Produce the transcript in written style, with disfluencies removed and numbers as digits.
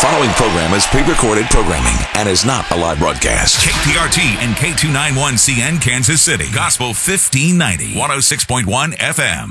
following program is pre-recorded programming and is not a live broadcast. KPRT and K291CN Kansas City. Gospel 1590, 106.1 FM.